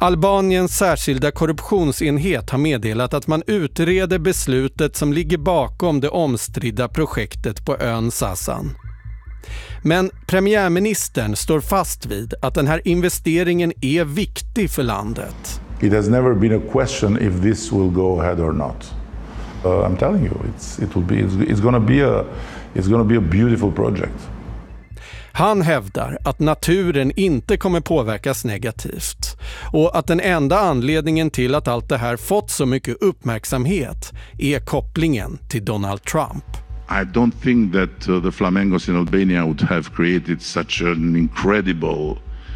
Albaniens särskilda korruptionsenhet har meddelat att man utreder beslutet som ligger bakom det omstridda projektet på ön Sasan. Men premiärministern står fast vid att den här investeringen är viktig för landet. It has never been a question if this will go ahead or not. I'm telling you, it's going to be a beautiful project. Han hävdar att naturen inte kommer påverkas negativt och att den enda anledningen till att allt det här fått så mycket uppmärksamhet är kopplingen till Donald Trump. I don't think that the flamingos in Albania would have created such an incredible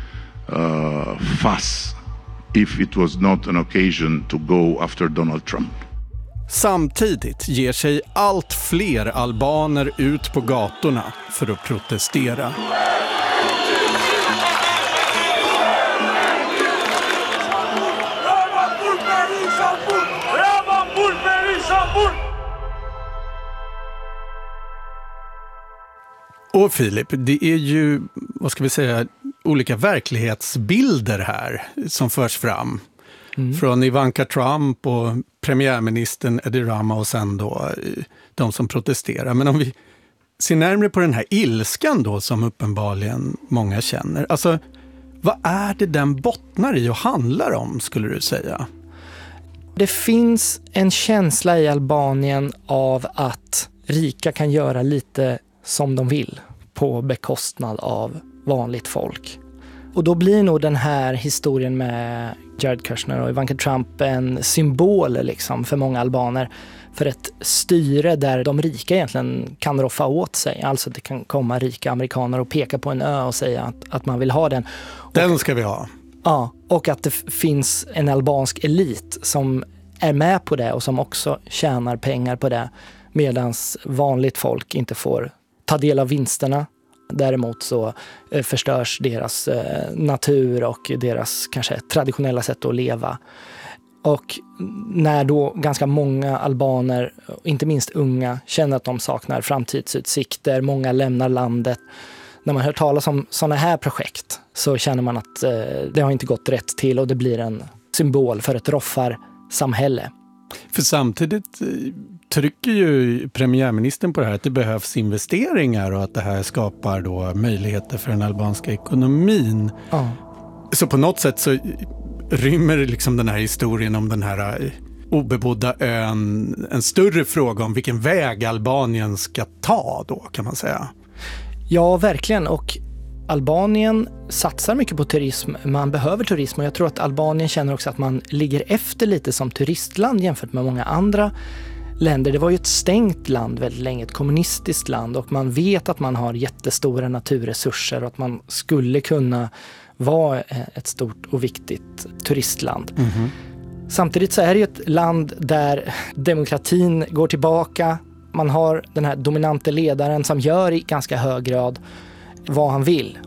fuss if it was not an occasion to go after Donald Trump. Samtidigt ger sig allt fler albaner ut på gatorna för att protestera. Och Filip, det är ju, vad ska vi säga, olika verklighetsbilder här som förs fram. Från Ivanka Trump och premiärministern Edi Rama och sen då de som protesterar. Men om vi ser närmare på den här ilskan då som uppenbarligen många känner. Alltså, vad är det den bottnar i och handlar om, skulle du säga? Det finns en känsla i Albanien av att rika kan göra lite som de vill på bekostnad av vanligt folk. Och då blir nog den här historien med Jared Kushner och Ivanka Trump en symbol liksom för många albaner för ett styre där de rika egentligen kan roffa åt sig. Alltså det kan komma rika amerikaner och peka på en ö och säga att man vill ha den. Den ska vi ha. Ja, och att det finns en albansk elit som är med på det och som också tjänar pengar på det medan vanligt folk inte får ta del av vinsterna. Däremot så förstörs deras natur och deras kanske traditionella sätt att leva. Och när då ganska många albaner, inte minst unga, känner att de saknar framtidsutsikter, många lämnar landet. När man hör talas om sådana här projekt så känner man att det har inte gått rätt till och det blir en symbol för ett roffarsamhälle. För samtidigt trycker ju premiärministern på det här att det behövs investeringar och att det här skapar då möjligheter för den albanska ekonomin. Ja. Så på något sätt så rymmer liksom den här historien om den här obebodda ön en större fråga om vilken väg Albanien ska ta då, kan man säga. Ja, verkligen. Och Albanien satsar mycket på turism. Man behöver turism och jag tror att Albanien känner också att man ligger efter lite som turistland jämfört med många andra länder. Det var ju ett stängt land väldigt länge, ett kommunistiskt land, och man vet att man har jättestora naturresurser och att man skulle kunna vara ett stort och viktigt turistland. Mm-hmm. Samtidigt så är det ju ett land där demokratin går tillbaka. Man har den här dominante ledaren som gör i ganska hög grad vad han vill.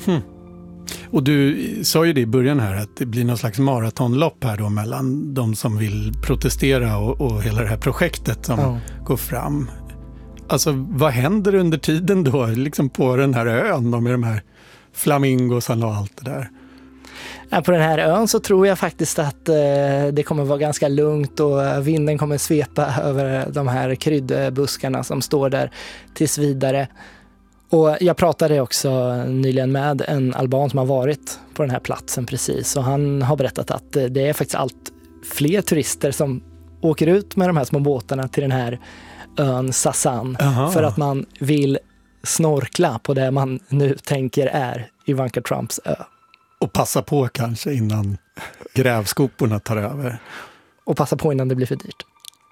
Och du sa ju det i början här att det blir någon slags maratonlopp här då mellan de som vill protestera och hela det här projektet som går fram. Alltså vad händer under tiden då liksom på den här ön och med de här flamingosarna och allt det där? På den här ön så tror jag faktiskt att det kommer vara ganska lugnt och vinden kommer svepa över de här kryddbuskarna som står där tills vidare. Och jag pratade också nyligen med en alban som har varit på den här platsen precis, och han har berättat att det är faktiskt allt fler turister som åker ut med de här små båtarna till den här ön Sasan. Aha. För att man vill snorkla på det man nu tänker är Ivanka Trumps ö. Och passa på kanske innan grävskoporna tar över. Och passa på innan det blir för dyrt.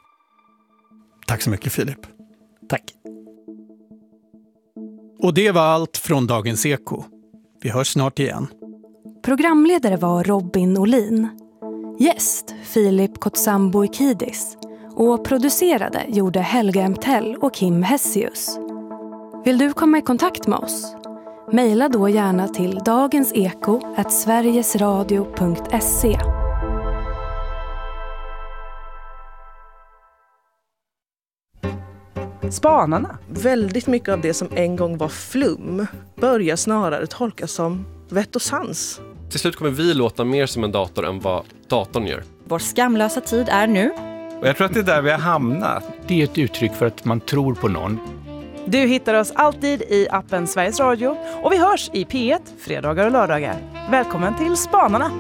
Tack så mycket, Filip. Tack. Och det var allt från Dagens Eko. Vi hörs snart igen. Programledare var Robin Olin. Gäst Filip Kotsambo-Ikidis. Och producerade gjorde Helga Emtell och Kim Hessius. Vill du komma i kontakt med oss? Maila då gärna till dagenseko@sverigesradio.se. Spanarna. Väldigt mycket av det som en gång var flum börjar snarare tolkas som vett och sans. Till slut kommer vi låta mer som en dator än vad datorn gör. Vår skamlösa tid är nu. Och jag tror att det är där vi har hamnat. Det är ett uttryck för att man tror på någon. Du hittar oss alltid i appen Sveriges Radio och vi hörs i P1 fredagar och lördagar. Välkommen till Spanarna!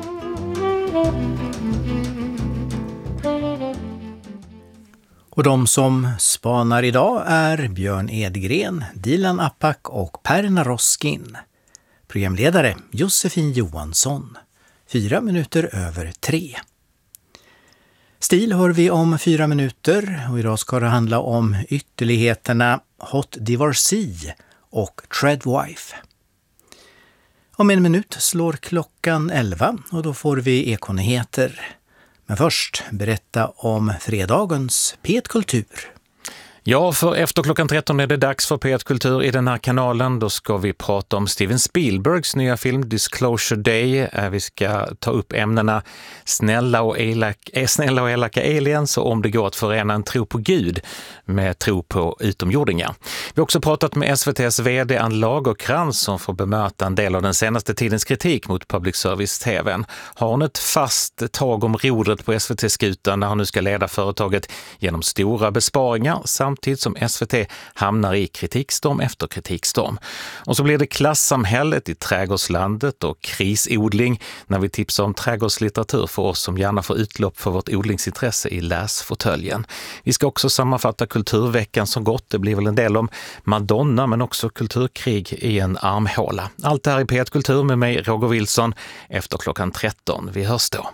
Och de som spanar idag är Björn Edgren, Dilan Apak och Per Naroskin. Programledare Josefin Johansson. 3:04. Stil hör vi om 4 minuter och idag ska det handla om ytterligheterna Hot Divorcee och Treadwife. Om 1 minut slår klockan 11 och då får vi Ekonyheter. Men först berätta om fredagens P1 Kultur. Ja, för efter klockan 13 är det dags för P1 Kultur i den här kanalen. Då ska vi prata om Steven Spielbergs nya film Disclosure Day. Vi ska ta upp ämnena snälla och elaka aliens och om det går att förena en tro på Gud med tro på utomjordingar. Vi har också pratat med SVT:s vd Ann Lagercrantz som får bemöta en del av den senaste tidens kritik mot public service-tvn. Har hon ett fast tag om rodret på SVT-skutan när han nu ska leda företaget genom stora besparingar samtidigt som SVT hamnar i kritikstorm efter kritikstorm. Och så blir det klassamhället i trädgårdslandet och krisodling när vi tipsar om trädgårdslitteratur för oss som gärna får utlopp för vårt odlingsintresse i läsfåtöljen. Vi ska också sammanfatta kulturveckan som gått. Det blir väl en del om Madonna men också kulturkrig i en armhåla. Allt det här i P1 Kultur med mig Roger Wilson efter klockan 13. Vi hörs då.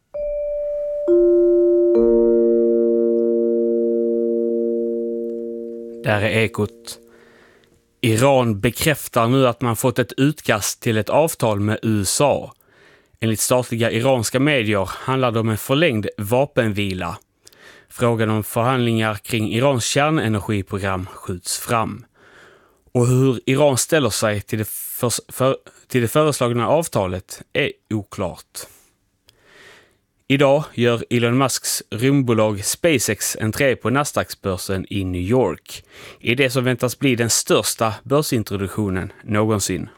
Där är Ekot. Iran bekräftar nu att man fått ett utkast till ett avtal med USA. Enligt statliga iranska medier handlar det om en förlängd vapenvila. Frågan om förhandlingar kring Irans kärnenergiprogram skjuts fram. Och hur Iran ställer sig till det föreslagna avtalet är oklart. Idag gör Elon Musks rymdbolag SpaceX entré på Nasdaq-börsen i New York. I det som väntas bli den största börsintroduktionen någonsin.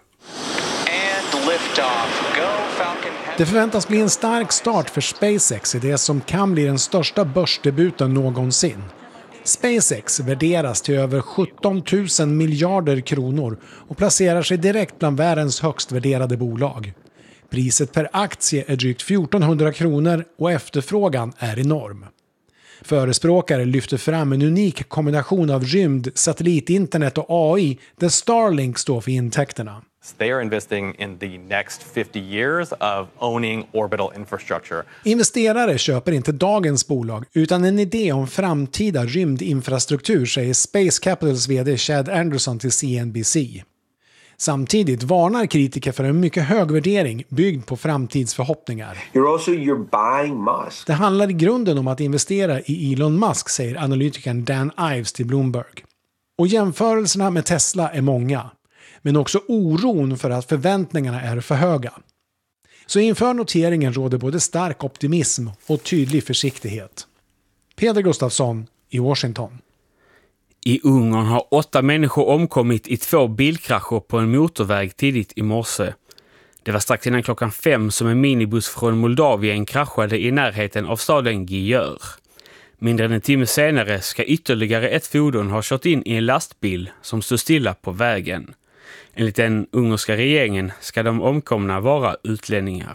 Det förväntas bli en stark start för SpaceX i det som kan bli den största börsdebuten någonsin. SpaceX värderas till över 17 000 miljarder kronor och placerar sig direkt bland världens högst värderade bolag. Priset per aktie är drygt 1400 kronor och efterfrågan är enorm. Förespråkare lyfter fram en unik kombination av rymd, satellitinternet och AI där Starlink står för intäkterna. They are investing in the next 50 years of owning orbital infrastructure. Investerare köper inte dagens bolag utan en idé om framtida rymdinfrastruktur, säger Space Capitals vd Chad Anderson till CNBC. Samtidigt varnar kritiker för en mycket hög värdering byggd på framtidsförhoppningar. You're buying Musk. Det handlar i grunden om att investera i Elon Musk, säger analytikern Dan Ives till Bloomberg. Och jämförelserna med Tesla är många, men också oron för att förväntningarna är för höga. Så inför noteringen råder både stark optimism och tydlig försiktighet. Peder Gustafsson i Washington. I Ungern har 8 människor omkommit i 2 bilkrascher på en motorväg tidigt i morse. Det var strax innan klockan 5 som en minibuss från Moldavien kraschade i närheten av staden Győr. Mindre än en timme senare ska ytterligare ett fordon ha kört in i en lastbil som stod stilla på vägen. Enligt den ungerska regeringen ska de omkomna vara utlänningar.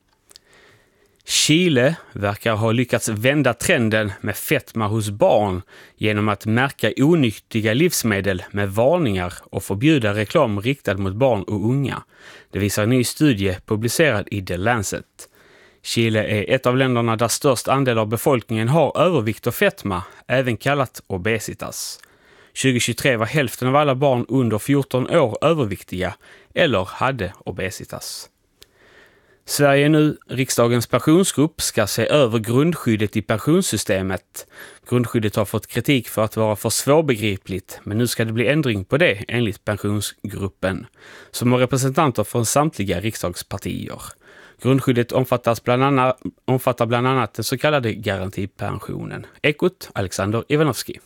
Chile verkar ha lyckats vända trenden med fetma hos barn genom att märka onyttiga livsmedel med varningar och förbjuda reklam riktad mot barn och unga. Det visar en ny studie publicerad i The Lancet. Chile är ett av länderna där störst andel av befolkningen har övervikt och fetma, även kallat obesitas. 2023 var hälften av alla barn under 14 år överviktiga eller hade obesitas. Sverige nu, riksdagens pensionsgrupp, ska se över grundskyddet i pensionssystemet. Grundskyddet har fått kritik för att vara för svårbegripligt, men nu ska det bli ändring på det enligt pensionsgruppen, som har representanter från samtliga riksdagspartier. Grundskyddet omfattar bland annat den så kallade garantipensionen. Ekot, Alexander Ivanovski.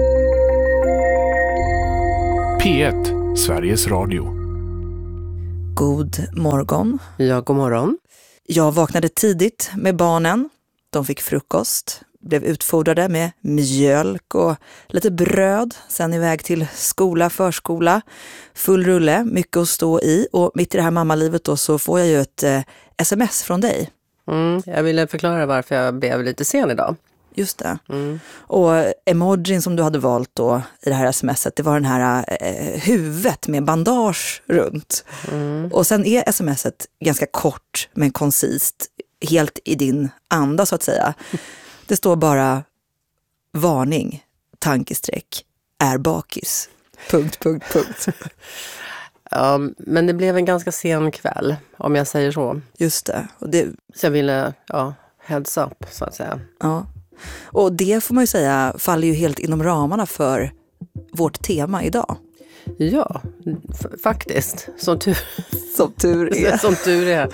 P1, Sveriges Radio. God morgon. Ja, god morgon. Jag vaknade tidigt med barnen. De fick frukost, blev utfodrade med mjölk och lite bröd. Sen iväg till skola, förskola. Full rulle, mycket att stå i. Och mitt i det här mammalivet då så får jag ju ett sms från dig. Jag ville förklara varför jag blev lite sen idag. Just det. Och emojin som du hade valt då i det här smset, det var den här huvudet med bandage runt. Och sen är smset ganska kort men koncist, helt i din anda så att säga. Det står bara varning, tankestreck, är bakis. ... Ja, men det blev en ganska sen kväll, om jag säger så. Just det. Så jag ville, heads up så att säga. Ja. Och det får man ju säga faller ju helt inom ramarna för vårt tema idag. Ja, faktiskt. Som tur är. Som tur är.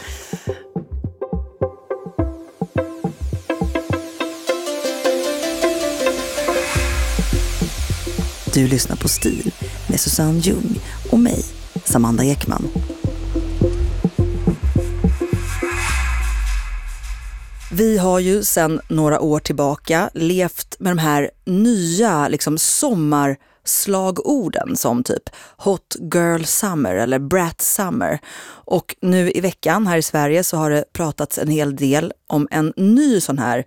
Du lyssnar på Stil med Susanne Ljung och mig, Samanda Ekman. Vi har ju sedan några år tillbaka levt med de här nya sommarslagorden som typ Hot Girl Summer eller Brat Summer. Och nu i veckan här i Sverige så har det pratats en hel del om en ny sån här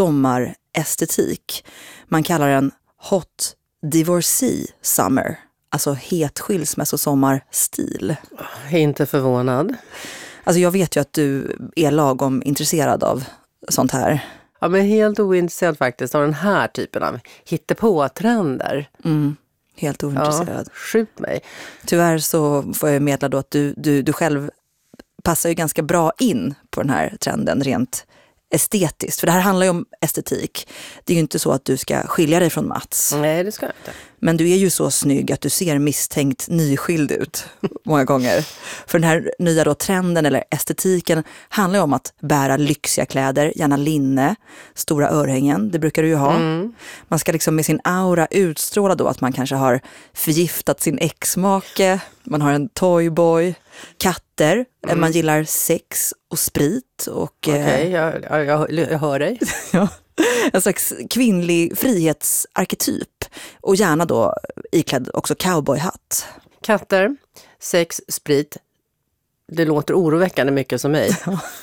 sommarestetik. Man kallar den Hot Divorcee Summer, alltså het skilsmässosommarstil. Inte förvånad. Alltså jag vet ju att du är lagom intresserad av sånt här. Ja, men helt ointresserad faktiskt av den här typen av hittepå-trender. Helt ointresserad. Ja, skjut mig. Tyvärr så får jag medla då att du själv passar ju ganska bra in på den här trenden rent estetiskt. För det här handlar ju om estetik. Det är ju inte så att du ska skilja dig från Mats. Nej, det ska jag inte. Men du är ju så snygg att du ser misstänkt nyskild ut många gånger. För den här nya då trenden eller estetiken handlar ju om att bära lyxiga kläder, gärna linne, stora örhängen, det brukar du ju ha. Man ska liksom med sin aura utstråla då att man kanske har förgiftat sin exmake, man har en toyboy, katter, man gillar sex och sprit. Okej, jag hör dig. Ja. En slags kvinnlig frihetsarketyp och gärna då iklädd också cowboyhatt. Katter, sex, sprit. Det låter oroväckande mycket som mig.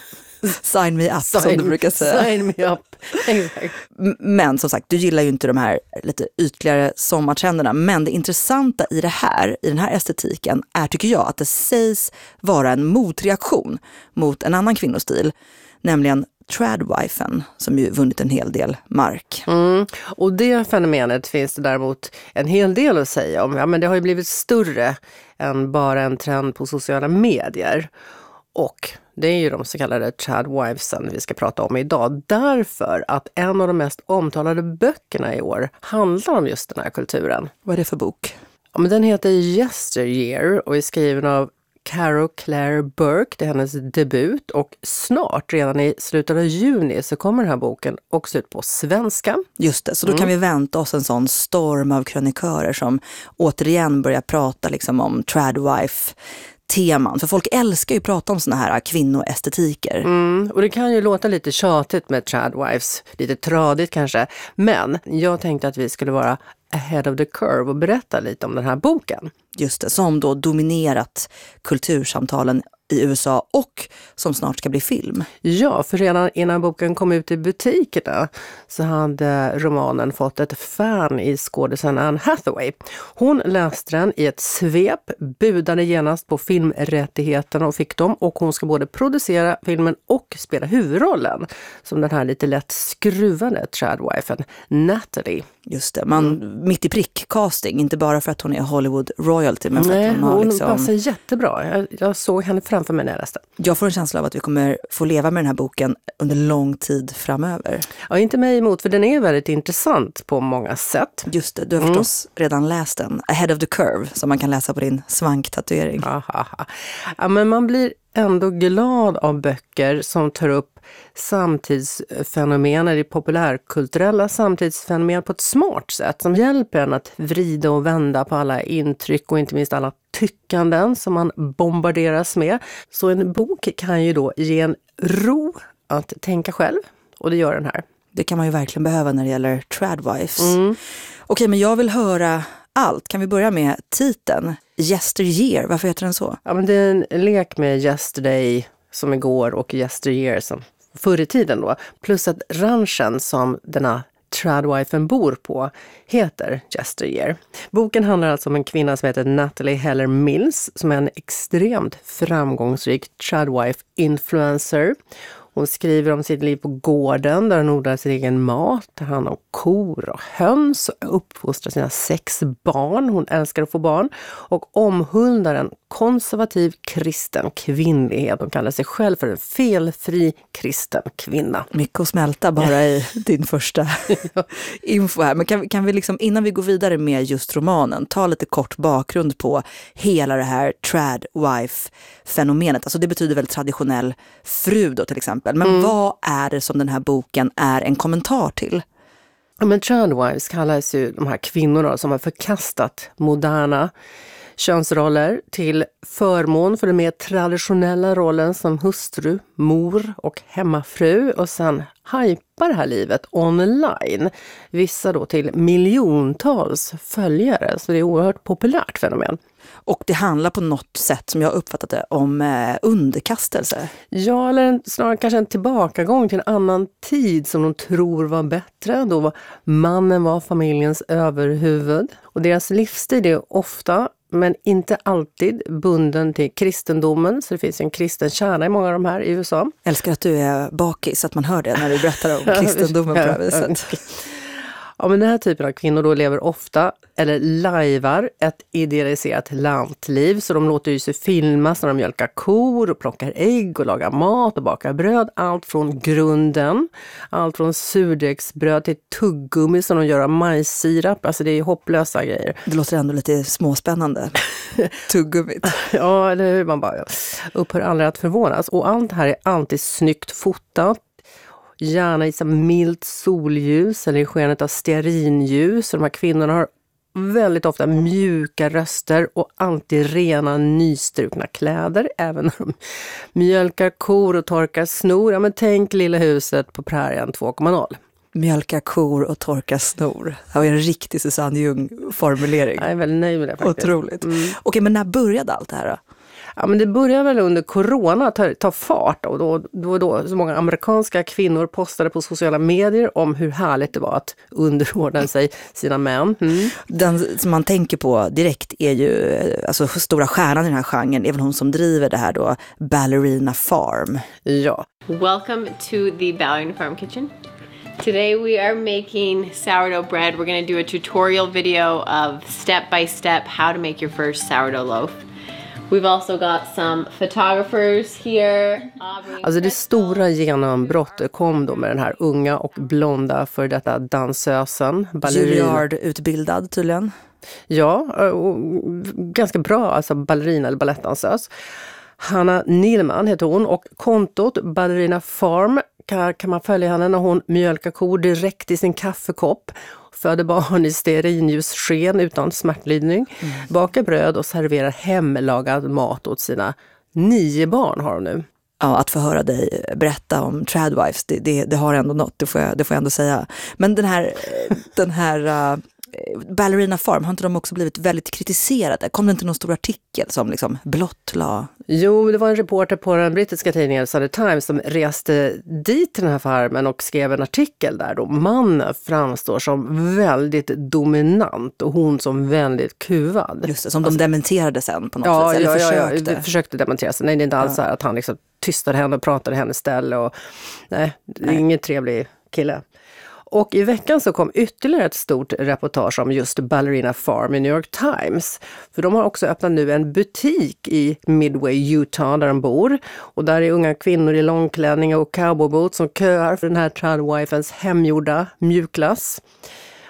Sign me up, som du brukar säga. Sign me up, exakt. Men som sagt, du gillar ju inte de här lite ytligare sommartrenderna. Men det intressanta i den här estetiken är, tycker jag, att det sägs vara en motreaktion mot en annan kvinnostil. Nämligen tradwifen, som ju vunnit en hel del mark. Och det fenomenet finns det däremot en hel del att säga om. Ja, men det har ju blivit större än bara en trend på sociala medier. Och det är ju de så kallade tradwivesen vi ska prata om idag. Därför att en av de mest omtalade böckerna i år handlar om just den här kulturen. Vad är det för bok? Ja, men den heter Yesteryear och är skriven av Carol Claire Burke, det är hennes debut, och snart, redan i slutet av juni, så kommer den här boken också ut på svenska. Just det, så då kan vi vänta oss en sån storm av krönikörer som återigen börjar prata om tradwife-teman. För folk älskar ju att prata om såna här kvinnoestetiker. Och det kan ju låta lite tjatigt med tradwives, lite tradigt kanske, men jag tänkte att vi skulle vara ahead of the curve och berätta lite om den här boken. Just det, som då dominerat kultursamtalen i USA och som snart ska bli film. Ja, för redan innan boken kom ut i butikerna så hade romanen fått ett fan i skådespelaren Anne Hathaway. Hon läste den i ett svep, budade genast på filmrättigheterna och fick dem, och hon ska både producera filmen och spela huvudrollen som den här lite lätt skruvade tradwifen Natalie. Just det, mitt i prick casting, inte bara för att hon är Hollywood royalty, men för att hon passar jättebra. Jag såg henne framför mig när jag läste. Jag får en känsla av att vi kommer få leva med den här boken under lång tid framöver. Ja, inte mig emot, för den är väldigt intressant på många sätt. Just det, du har förstås redan läst den. Ahead of the curve, som man kan läsa på din svanktatuering. Ja, men man blir ändå glad av böcker som tar upp samtidsfenomen, eller populärkulturella samtidsfenomen på ett smart sätt som hjälper en att vrida och vända på alla intryck och inte minst alla tyckanden som man bombarderas med. Så en bok kan ju då ge en ro att tänka själv, och det gör den här. Det kan man ju verkligen behöva när det gäller Tradwives. Okej, men jag vill höra allt. Kan vi börja med titeln? Yesteryear, varför heter den så? Ja, men det är en lek med yesterday som igår och yesteryear som förr i tiden då. Plus att ranchen som denna Tradwifen bor på heter Yesteryear. Boken handlar alltså om en kvinna som heter Natalie Heller Mills som är en extremt framgångsrik Tradwife-influencer. Hon skriver om sitt liv på gården där hon odlar sin egen mat, tar hand om kor och höns och uppfostrar sina 6 barn. Hon älskar att få barn och omhuldar en konservativ kristen kvinnlighet. Hon kallar sig själv för en felfri kristen kvinna. Mycket att smälta bara i din första info här. Men kan vi liksom, innan vi går vidare med just romanen, ta lite kort bakgrund på hela det här Tradwife-fenomenet. Alltså det betyder väl traditionell fru då till exempel. Men vad är det som den här boken är en kommentar till? Ja, men Tradwives kallas ju de här kvinnorna som har förkastat moderna könsroller till förmån för den mer traditionella rollen som hustru, mor och hemmafru och sen hypar det här livet online. Vissa då till miljontals följare, så det är ett oerhört populärt fenomen. Och det handlar på något sätt som jag uppfattat det om underkastelse. Ja, eller snarare kanske en tillbakagång till en annan tid som de tror var bättre. Då var mannen var familjens överhuvud. Och deras livsstil är ofta, men inte alltid, bunden till kristendomen. Så det finns en kristen kärna i många av de här i USA. Älskar att du är bakis, att man hör det när du berättar om kristendomen på det här viset. Ja, men den här typen av kvinnor då lever ofta, eller lajvar, ett idealiserat lantliv. Så de låter ju sig filmas när de mjölkar kor och plockar ägg och lagar mat och bakar bröd. Allt från grunden, allt från surdegsbröd till tuggummi som de gör av majssirap. Alltså det är hopplösa grejer. Det låter ändå lite småspännande. Tuggummit. Ja, eller hur, man bara upphör aldrig att förvånas. Och allt här är alltid snyggt fotat. Gärna i så milt solljus eller i skenet av stearinljus. De här kvinnorna har väldigt ofta mjuka röster och alltid rena nystrukna kläder. Även när de mjölkar kor och torkar snor. Ja, men tänk Lilla huset på prärien 2.0. Mjölka kor och torka snor. Det var en riktig Susanne Ljung-formulering. Jag är väldigt nöjd med det faktiskt. Otroligt. Okej, men när började allt det här då? Ja, men det började väl under corona ta fart och då så många amerikanska kvinnor postade på sociala medier om hur härligt det var att underordna sig sina män. Den som man tänker på direkt är ju, alltså stora stjärnan i den här genren är väl hon som driver det här då, Ballerina Farm. Ja. Welcome to the Ballerina Farm kitchen. Today we are making sourdough bread. We're going to do a tutorial video of step by step how to make your first sourdough loaf. We've also got some photographers here. Alltså det stora genombrottet kom då med den här unga och blonda för detta dansösen. Juilliard-utbildad tydligen. Ja, och ganska bra, alltså ballerina eller ballettdansös. Hanna Nilman heter hon och kontot Ballerina Farm kan man följa henne när hon mjölkar kor direkt i sin kaffekopp. Föder barn i stearinljussken utan smärtlidning. Bakar bröd och serverar hemlagad mat åt sina 9 barn har hon nu. Ja, att få höra dig berätta om Tradwives, det har ändå något, det får jag ändå säga. Men den här Ballerina Farm, har inte de också blivit väldigt kritiserade? Kom det inte någon stor artikel som liksom blottlade? Jo, det var en reporter på den brittiska tidningen Sunday Times som reste dit till den här farmen och skrev en artikel där då mannen framstår som väldigt dominant och hon som väldigt kuvad. Just det, som de dementerade sen på något sätt, eller försökte dementera sig. Nej, det är inte alls så här att han liksom tystade henne och pratade hennes ställe och nej, det är ingen trevlig kille. Och i veckan så kom ytterligare ett stort reportage om just Ballerina Farm i New York Times. För de har också öppnat nu en butik i Midway, Utah där de bor. Och där är unga kvinnor i långklänning och cowboyboots som köar för den här Tradwifens hemgjorda mjukglass.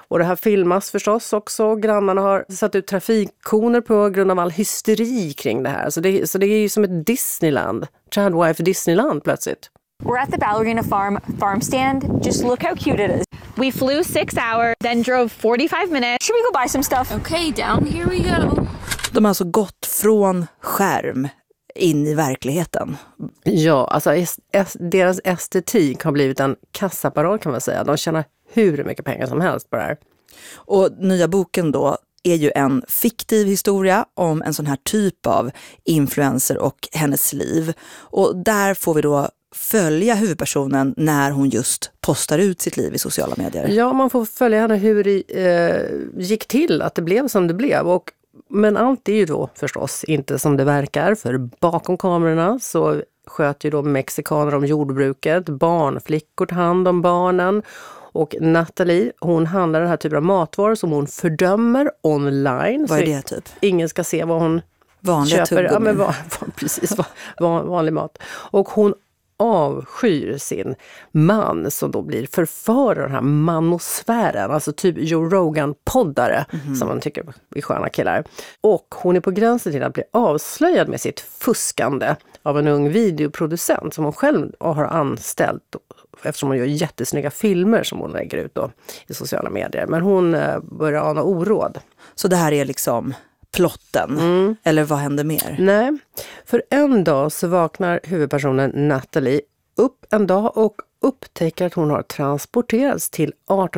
Och det här filmas förstås också. Grannarna har satt ut trafikkoner på grund av all hysteri kring det här. Så det är ju som ett Disneyland. Tradwife Disneyland plötsligt. We're at the Ballerina farm stand. Just look how cute it is. We flew 6 hours, then drove 45 minutes. Should we go buy some stuff? Okay, down here we go. De har alltså gått från skärm in i verkligheten. Ja, alltså deras estetik har blivit en kassaapparat kan man säga. De tjänar hur mycket pengar som helst på det här. Och nya boken då är ju en fiktiv historia om en sån här typ av influencer och hennes liv. Och där får vi då följa huvudpersonen när hon just postar ut sitt liv i sociala medier. Ja, man får följa henne hur det gick till att det blev som det blev. Men allt är ju då förstås inte som det verkar, för bakom kamerorna så sköter ju då mexikaner om jordbruket, barnflickor tar hand om barnen. Och Natalie, hon handlar den här typen av matvaror som hon fördömer online. Vad är det typ? Ingen ska se vad hon köper. Ja, men precis, vanlig mat. Och hon avskyr sin man som då blir förförare av den här manosfären, alltså typ Joe Rogan-poddare som man tycker är sköna killar. Och hon är på gränsen till att bli avslöjad med sitt fuskande av en ung videoproducent som hon själv har anställt eftersom hon gör jättesnygga filmer som hon lägger ut då i sociala medier. Men hon börjar ana oråd. Så det här är liksom plotten? Eller vad händer mer? Nej, för en dag så vaknar huvudpersonen Natalie upp en dag och upptäcker att hon har transporterats till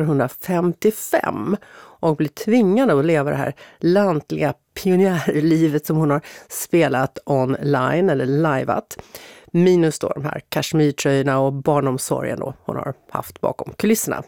1855 och blir tvingad att leva det här lantliga pionjärlivet som hon har spelat online eller liveat. Minus då de här kashmirtröjorna och barnomsorgen då hon har haft bakom kulisserna.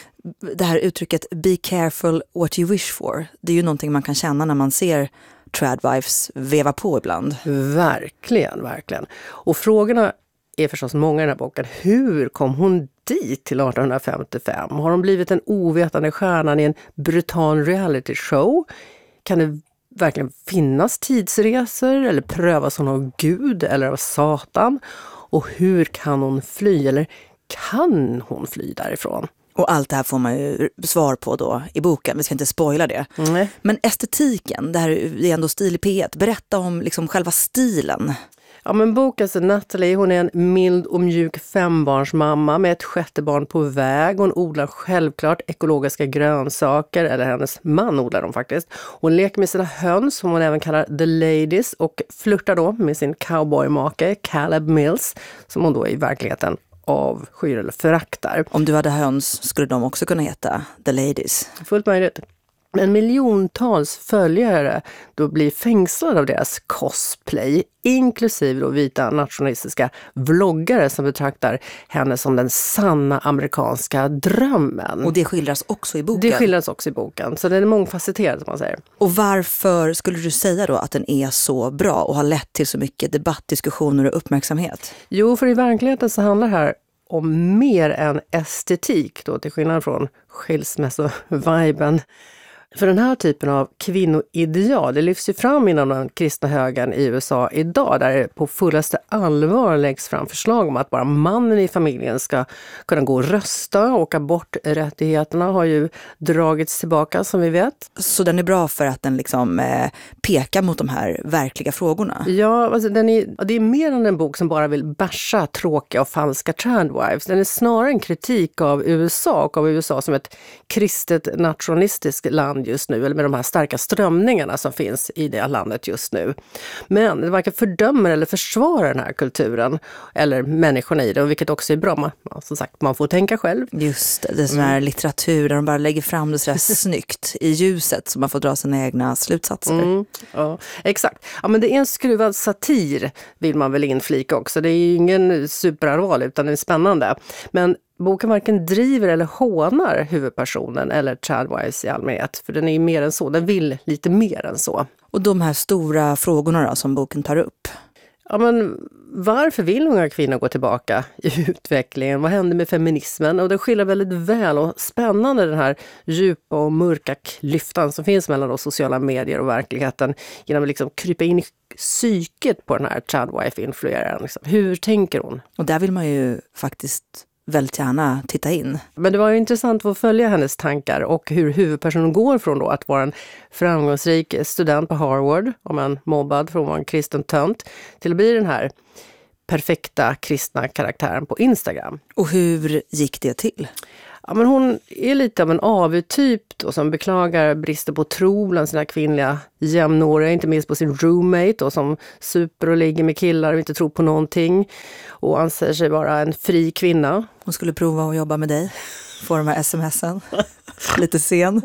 Det här uttrycket be careful what you wish for, det är ju någonting man kan känna när man ser tradwives veva på ibland. Verkligen, verkligen. Och frågorna är förstås många i den här boken. Hur kom hon dit till 1855? Har hon blivit en ovetande stjärnan i en brutal reality show? Kan det verkligen finnas tidsresor eller prövas hon av Gud eller av Satan? Och hur kan hon fly eller kan hon fly därifrån? Och allt det här får man ju svar på då i boken. Vi ska inte spoila det. Nej. Men estetiken, det här är ändå stil i P1. Berätta om liksom själva stilen. Ja, men boken så Natalie, hon är en mild och mjuk 5-barnsmamma med ett 6:e barn på väg. Hon odlar självklart ekologiska grönsaker, eller hennes man odlar dem faktiskt. Hon leker med sina höns som hon även kallar The Ladies och flirtar då med sin cowboymake Caleb Mills som hon då i verkligheten avskyr eller föraktar. Om du hade höns skulle de också kunna heta The Ladies. Fullt möjligt. Men miljontals följare då blir fängslade av deras cosplay, inklusive då vita nationalistiska vloggare som betraktar henne som den sanna amerikanska drömmen. Och det skildras också i boken? Det skildras också i boken, så den är mångfacetterad som man säger. Och varför skulle du säga då att den är så bra och har lett till så mycket debatt, diskussioner och uppmärksamhet? Jo, för i verkligheten så handlar det här om mer än estetik då, till skillnad från skilsmässoviben. För den här typen av kvinnoideal, det lyfts ju fram inom den kristna högern i USA idag, där det på fullaste allvar läggs fram förslag om att bara mannen i familjen ska kunna gå och rösta, och aborträttigheterna har ju dragits tillbaka som vi vet. Så den är bra för att den liksom pekar mot de här verkliga frågorna? Ja, alltså det är mer än en bok som bara vill basha tråkiga och falska tradwives. Den är snarare en kritik av USA och av USA som ett kristet nationalistiskt land just nu, eller med de här starka strömningarna som finns i det landet just nu. Men det varken fördömer eller försvarar den här kulturen eller människorna i det, och vilket också är bra. Som sagt, man får tänka själv. Just det är sån här litteratur där de bara lägger fram det så här snyggt i ljuset så man får dra sina egna slutsatser. Ja, exakt. Ja, men det är en skruvad satir vill man väl inflika också. Det är ju ingen superallvarlig utan det är spännande. Men boken varken driver eller hånar huvudpersonen eller tradwives i allmänhet. För den är ju mer än så, den vill lite mer än så. Och de här stora frågorna då, som boken tar upp? Ja, men varför vill unga kvinnor gå tillbaka i utvecklingen? Vad händer med feminismen? Och det skiljer väldigt väl och spännande den här djupa och mörka klyftan som finns mellan sociala medier och verkligheten genom att liksom krypa in i psyket på den här tradwife-influeraren. Liksom. Hur tänker hon? Och där vill man ju faktiskt väldigt gärna titta in. Men det var ju intressant att följa hennes tankar och hur huvudpersonen går från då att vara en framgångsrik student på Harvard, om en mobbad från en kristen tönt, till att bli den här perfekta kristna karaktären på Instagram. Och hur gick det till? Ja, men hon är lite av en AV-typ då, som beklagar brister på tro bland sina kvinnliga jämnåriga, inte minst på sin roommate och som super och ligger med killar och inte tror på någonting och anser sig vara en fri kvinna. Hon skulle prova att jobba med dig, få de här sms'en, lite sen,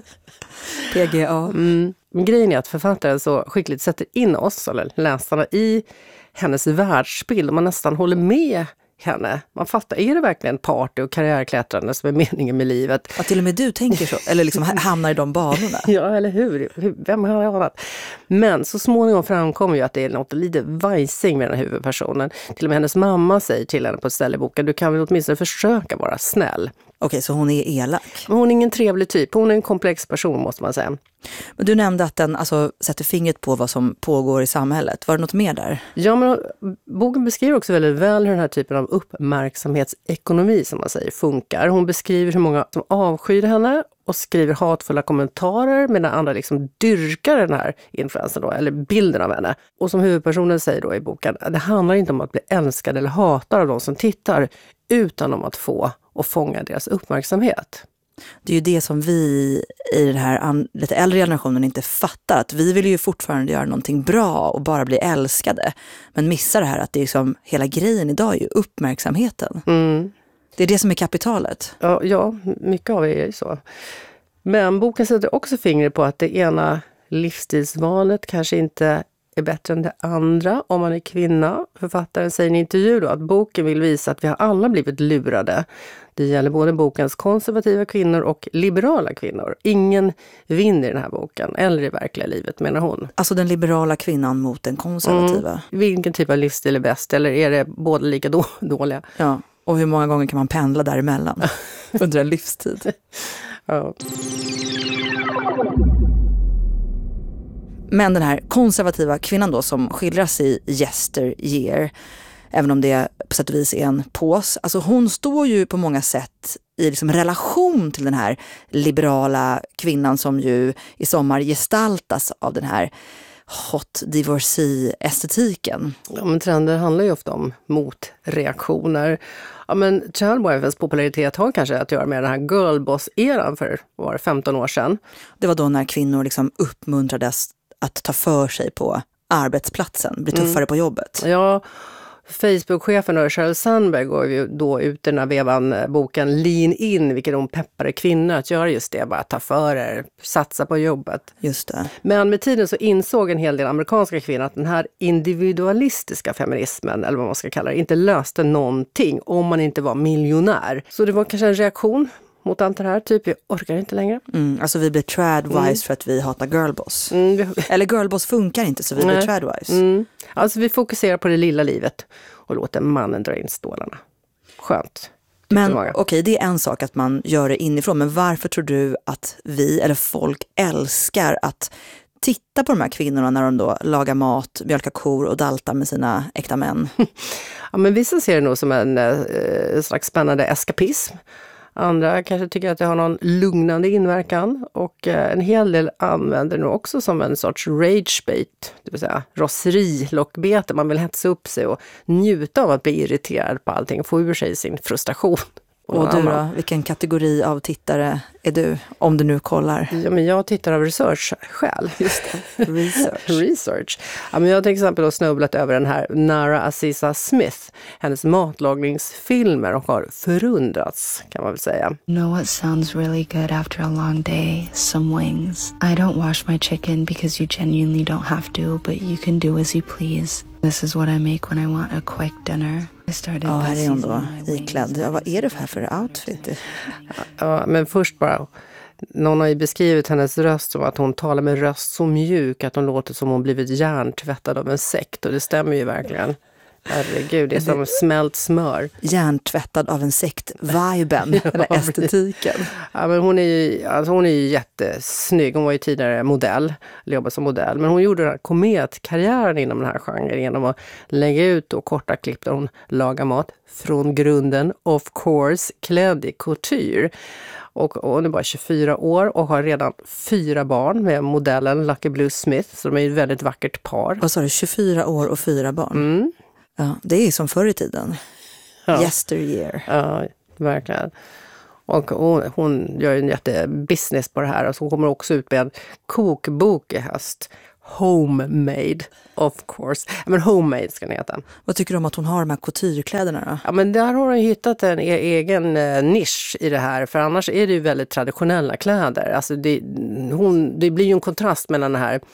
PGA. Men grejen är att författaren så skickligt sätter in oss, eller läsarna, i hennes världsbild och man nästan håller med henne. Man fattar, är det verkligen party och karriärklättrande som är meningen med livet? Att till och med du tänker så, eller liksom hamnar i de banorna. Ja, eller hur? Vem har jag anat? Men så småningom framkommer ju att det är något lite vajsing med den här huvudpersonen. Till och med hennes mamma säger till henne på ett ställe i boken, du kan väl åtminstone försöka vara snäll. Okej, så hon är elak? Men hon är ingen trevlig typ, hon är en komplex person måste man säga. Men du nämnde att den alltså sätter fingret på vad som pågår i samhället. Var det något mer där? Ja, men boken beskriver också väldigt väl hur den här typen av uppmärksamhetsekonomi som man säger funkar. Hon beskriver hur många som avskyr henne och skriver hatfulla kommentarer medan andra liksom dyrkar den här influensen då, eller bilden av henne. Och som huvudpersonen säger då i boken, det handlar inte om att bli älskad eller hatad av de som tittar utan om att få och fånga deras uppmärksamhet. Det är ju det som vi i den här lite äldre generationen inte fattar. Att vi vill ju fortfarande göra någonting bra och bara bli älskade. Men missar det här att det är liksom, hela grejen idag är ju uppmärksamheten. Det är det som är kapitalet. Ja, mycket av det är ju så. Men boken sätter också fingret på att det ena livsstilsvalet kanske inte är bättre än det andra om man är kvinna. Författaren säger i en intervju då att boken vill visa att vi har alla blivit lurade. Det gäller både bokens konservativa kvinnor och liberala kvinnor. Ingen vinner i den här boken, eller i verkliga livet menar hon. Alltså den liberala kvinnan mot den konservativa. Vilken typ av livsstil är bäst, eller är det båda lika dåliga? Ja, och hur många gånger kan man pendla däremellan under en livstid? Ja. Men den här konservativa kvinnan då som skildras i Yesteryear, även om det på sätt och vis är en pås, alltså hon står ju på många sätt i liksom relation till den här liberala kvinnan som ju i sommar gestaltas av den här hot divorcee-estetiken. Ja, men trender handlar ju ofta om motreaktioner. Ja, men Childwifes popularitet har kanske att göra med den här girlboss-eran för 15 år sedan. Det var då när kvinnor liksom uppmuntrades att ta för sig på arbetsplatsen, bli tuffare på jobbet. Ja, Facebook-chefen Sheryl Sandberg går ju då ut i den här vevan boken Lean In, vilket de peppade kvinnor att göra just det, bara ta för er, satsa på jobbet. Just det. Men med tiden så insåg en hel del amerikanska kvinnor att den här individualistiska feminismen, eller vad man ska kalla det, inte löste någonting om man inte var miljonär. Så det var kanske en reaktion mot allt det här, typ vi orkar inte längre. Alltså vi blir tradwives för att vi hatar girlboss. Eller girlboss funkar inte så vi blir tradwives. Alltså vi fokuserar på det lilla livet och låter mannen dra in stålarna. Skönt. Men okej, det är en sak att man gör det inifrån, men varför tror du att vi eller folk älskar att titta på de här kvinnorna när de då lagar mat, mjölkar kor och daltar med sina äkta män? Ja, men vissa ser det nog som en slags spännande eskapism. Andra kanske tycker att det har någon lugnande inverkan och en hel del använder det också som en sorts ragebait, det vill säga rosserilockbete. Man vill hetsa upp sig och njuta av att bli irriterad på allting och få ur sig sin frustration. Och du då, vilken kategori av tittare är du, om du nu kollar? Ja, men jag tittar av research själv. Just det, research. Ja, men jag har till exempel snubblat över den här Nara Aziza Smith, hennes matlagningsfilmer och har förundrats, kan man väl säga. Know what sounds really good after a long day? Some wings. I don't wash my chicken because you genuinely don't have to, but you can do as you please. This is what I make when I want a quick dinner. Ja, här är hon då iklädd. Ja, vad är det för outfit? Ja, men först bara, någon har ju beskrivit hennes röst som att hon talar med röst så mjuk att hon låter som hon blivit hjärntvättad av en sekt. Och det stämmer ju verkligen. Herregud, det är som smält smör. Hjärntvättad av en sekt-viben, eller estetiken. Ja, men hon är ju jättesnygg. Hon var ju tidigare modell, eller jobbade som modell. Men hon gjorde den här kometkarriären inom den här genren genom att lägga ut och korta klipp där hon lagar mat från grunden, of course, klädd i couture. Och hon är bara 24 år och har redan 4 barn med modellen Lucky Blue Smith. Så de är ju ett väldigt vackert par. Vad sa du, 24 år och 4 barn? Mm. Ja, det är som förr i tiden. Ja. Yesteryear. Ja, verkligen. Och hon gör en jättebusiness på det här. Och så hon kommer också ut med en kokbok i höst. Homemade, of course. Men homemade ska den heta. Vad tycker du om att hon har de här couturekläderna då? Ja, men där har hon hittat en egen nisch i det här. För annars är det ju väldigt traditionella kläder. Alltså det blir ju en kontrast mellan det här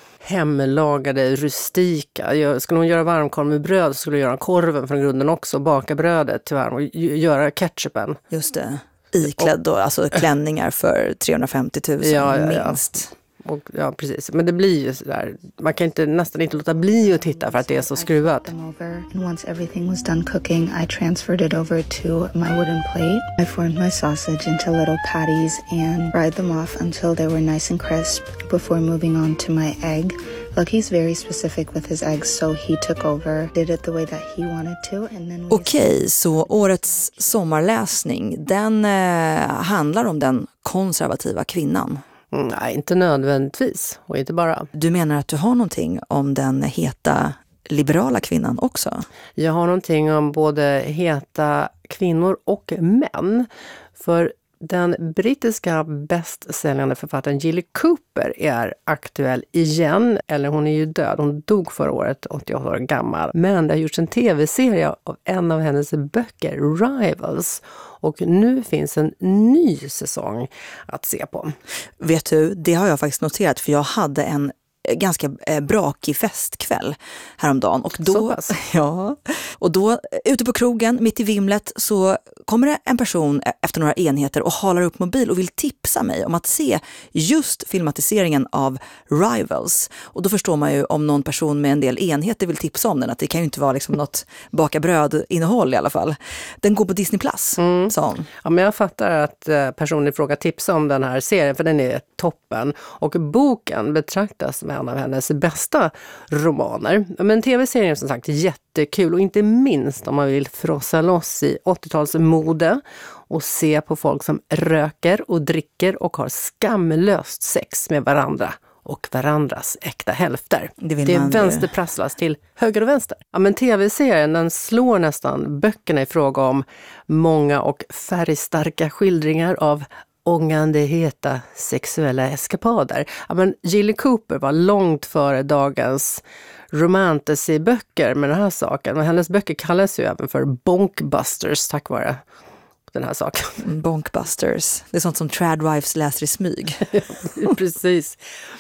hemlagade, rustika. Skulle hon göra varmkorv med bröd så skulle hon göra korven från grunden också. Baka brödet till varm och göra ketchupen. Just det. Iklädd då, alltså klänningar för 350 000 minst. Och, ja, precis. Men det blir ju sådär. Man kan nästan inte låta bli att titta för att det är så skruvat. And once everything was done cooking, I transferred it over to my wooden plate. I formed my sausage into little patties and fried them off until they were nice and crisp before moving on to my egg. Lucky's very specific with his eggs, so he took over, did it the way that he wanted to. And then Okej, så årets sommarläsning, den handlar om den konservativa kvinnan. Nej, inte nödvändigtvis. Och inte bara. Du menar att du har någonting om den heta liberala kvinnan också? Jag har någonting om både heta kvinnor och män. För den brittiska bästsäljande författaren Jilly Cooper är aktuell igen. Eller hon är ju död. Hon dog förra året, 88 år gammal. Men det har gjorts en tv-serie av en av hennes böcker, Rivals. Och nu finns en ny säsong att se på. Vet du, det har jag faktiskt noterat för jag hade en ganska brakig festkväll häromdagen. Och då, ja, och då ute på krogen, mitt i vimlet, så kommer det en person efter några enheter och halar upp mobil och vill tipsa mig om att se just filmatiseringen av Rivals. Och då förstår man ju om någon person med en del enheter vill tipsa om den, att det kan ju inte vara liksom något baka bröd-innehåll i alla fall. Den går på Disney+, sa hon. Ja, men jag fattar att personen i fråga tipsar om den här serien, för den är toppen. Och boken betraktas som en av hennes bästa romaner. Men tv-serien är som sagt jättekul, och inte minst om man vill frossa loss i 80-talsmode och se på folk som röker och dricker och har skamlöst sex med varandra och varandras äkta hälfter. Det vänsterprasslas till höger och vänster. Ja, men tv-serien, den slår nästan böckerna i fråga om många och färgstarka skildringar av ångande heta sexuella eskapader. Ja, men Jilly Cooper var långt före dagens romantasy-böcker med den här saken. Men hennes böcker kallas ju även för bonkbusters tack vare den här saken. Bonkbusters. Det är sånt som Tradwives läser i smyg. Ja, precis.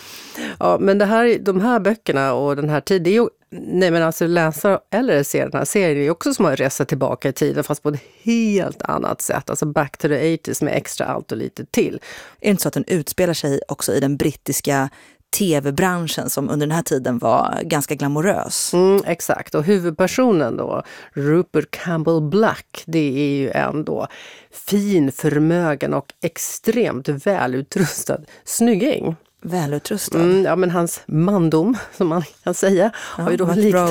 Ja, men de här böckerna och den här tiden, läsa eller se den här serien är också som att resa tillbaka i tiden, fast på ett helt annat sätt. Alltså back to the 80s med extra allt och lite till. Är det inte så att den utspelar sig också i den brittiska tv-branschen som under den här tiden var ganska glamorös? Exakt, och huvudpersonen då, Rupert Campbell Black, det är ju ändå fin, förmögen och extremt välutrustad snygging. Välutrustad? Ja, men hans mandom, som man kan säga, har ju då